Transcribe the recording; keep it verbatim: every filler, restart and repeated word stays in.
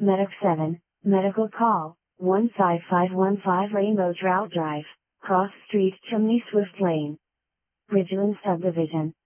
Medic seven, Medical Call, one five five one five Rainbow Trout Drive, Cross Street Chimney Swift Lane. Bridgeland Subdivision.